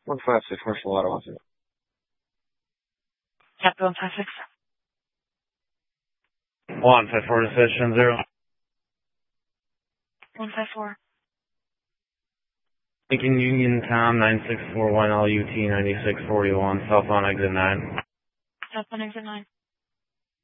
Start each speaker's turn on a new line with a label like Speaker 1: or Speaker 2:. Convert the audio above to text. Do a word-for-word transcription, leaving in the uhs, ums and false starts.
Speaker 1: one five six Commercial Auto.
Speaker 2: Captain one five six.
Speaker 3: One five four decision zero.
Speaker 2: one five four.
Speaker 3: Lincoln Union Tom nine six four one L U T ninety six forty one. Cell phone exit nine.
Speaker 2: Cell phone exit nine.